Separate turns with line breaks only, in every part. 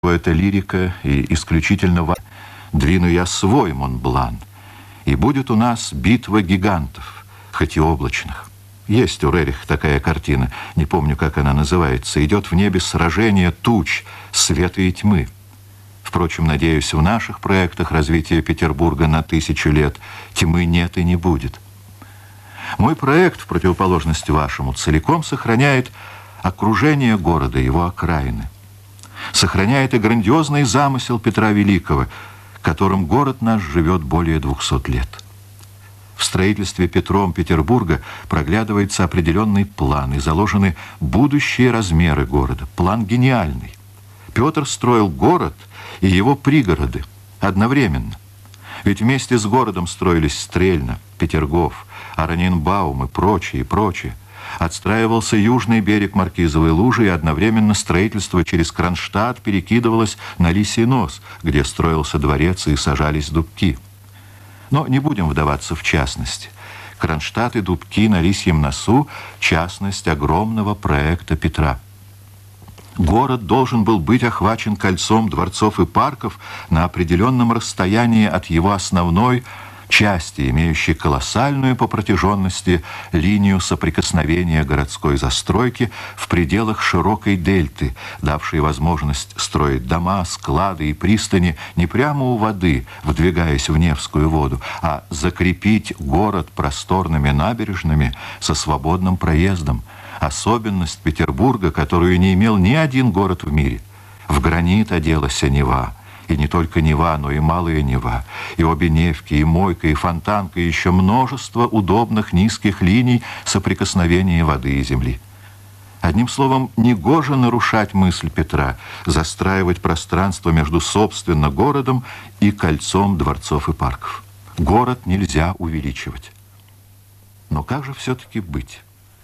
Это лирика, и исключительно двину я свой Монблан, и будет у нас битва гигантов, хоть и облачных. Есть у Рериха такая картина, не помню, как она называется. Идет в небе сражение туч, света и тьмы. Впрочем, надеюсь, в наших проектах развития Петербурга на 1000 лет тьмы нет и не будет. Мой проект, в противоположность вашему, целиком сохраняет окружение города, его окраины. Сохраняет и грандиозный замысел Петра Великого, которым город наш живет более 200 лет. В строительстве Петром Петербурга проглядывается определенный план, и заложены будущие размеры города. План гениальный. Петр строил город и его пригороды одновременно. Ведь вместе с городом строились Стрельна, Петергоф, Араньенбаум и прочее, и прочее. Отстраивался южный берег Маркизовой лужи, и одновременно строительство через Кронштадт перекидывалось на Лисий нос, где строился дворец и сажались дубки. Но не будем вдаваться в частности. Кронштадт и дубки на Лисьем носу – частность огромного проекта Петра. Город должен был быть охвачен кольцом дворцов и парков на определенном расстоянии от его основной части, имеющей колоссальную по протяженности линию соприкосновения городской застройки в пределах широкой дельты, давшей возможность строить дома, склады и пристани не прямо у воды, вдвигаясь в Невскую воду, а закрепить город просторными набережными со свободным проездом. Особенность Петербурга, которую не имел ни один город в мире. В гранит оделась Нева. И не только Нева, но и Малая Нева, и обе Невки, и Мойка, и Фонтанка, и еще множество удобных низких линий соприкосновения воды и земли. Одним словом, негоже нарушать мысль Петра, застраивать пространство между, собственно, городом и кольцом дворцов и парков. Город нельзя увеличивать. Но как же все-таки быть?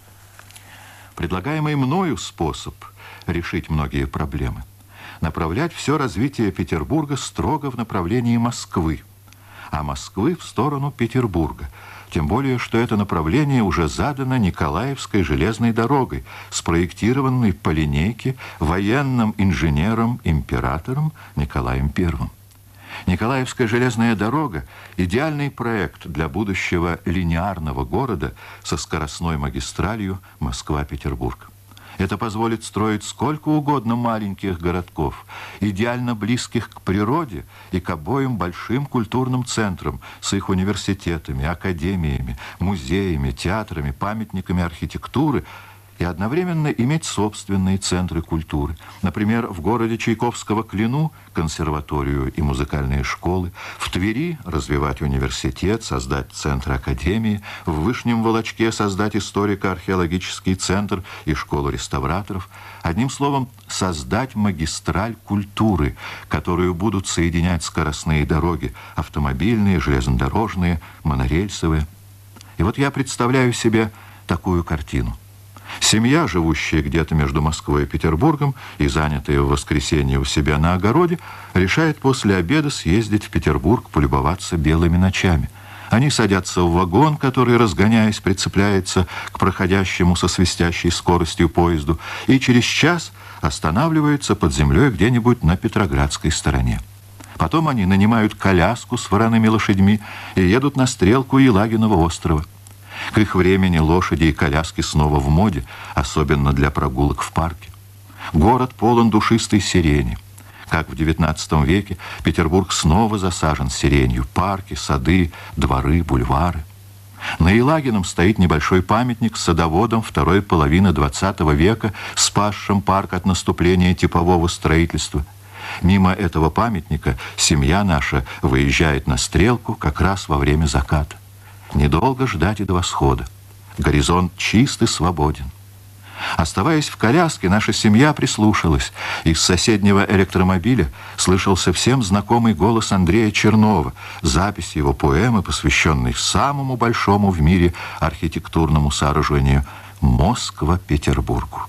Предлагаемый мною способ решить многие проблемы – направлять все развитие Петербурга строго в направлении Москвы, а Москвы в сторону Петербурга. Тем более, что это направление уже задано Николаевской железной дорогой, спроектированной по линейке военным инженером-императором Николаем I. Николаевская железная дорога – идеальный проект для будущего линейного города со скоростной магистралью Москва-Петербург. Это позволит строить сколько угодно маленьких городков, идеально близких к природе и к обоим большим культурным центрам с их университетами, академиями, музеями, театрами, памятниками архитектуры, и одновременно иметь собственные центры культуры. Например, в городе Чайковского-Клину консерваторию и музыкальные школы, в Твери развивать университет, создать центр академии, в Вышнем Волочке создать историко-археологический центр и школу реставраторов. Одним словом, создать магистраль культуры, которую будут соединять скоростные дороги, автомобильные, железнодорожные, монорельсовые. И вот я представляю себе такую картину. Семья, живущая где-то между Москвой и Петербургом и занятая в воскресенье у себя на огороде, решает после обеда съездить в Петербург полюбоваться белыми ночами. Они садятся в вагон, который, разгоняясь, прицепляется к проходящему со свистящей скоростью поезду, и через час останавливаются под землей где-нибудь на Петроградской стороне. Потом они нанимают коляску с вороными лошадьми и едут на стрелку Елагиного острова. К их времени лошади и коляски снова в моде, особенно для прогулок в парке. Город полон душистой сирени. Как в XIX веке, Петербург снова засажен сиренью. Парки, сады, дворы, бульвары. На Елагином стоит небольшой памятник садоводам второй половины XX века, спасшим парк от наступления типового строительства. Мимо этого памятника семья наша выезжает на стрелку как раз во время заката. Недолго ждать и до восхода. Горизонт чист и свободен. Оставаясь в коляске, наша семья прислушалась. Из соседнего электромобиля слышался всем знакомый голос Андрея Чернова, запись его поэмы, посвященной самому большому в мире архитектурному сооружению – Москва-Петербургу.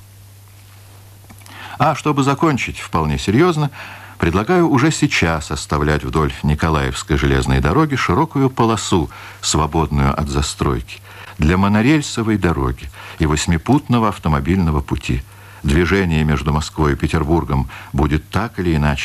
А чтобы закончить вполне серьезно, предлагаю уже сейчас оставлять вдоль Николаевской железной дороги широкую полосу, свободную от застройки, для монорельсовой дороги и восьмипутного автомобильного пути. Движение между Москвой и Петербургом будет так или иначе